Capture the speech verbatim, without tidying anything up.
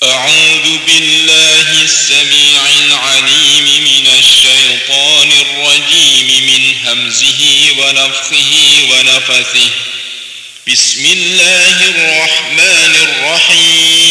أعوذ بالله السميع العليم من الشيطان الرجيم من همزه ونفخه ونفثه. بسم الله الرحمن الرحيم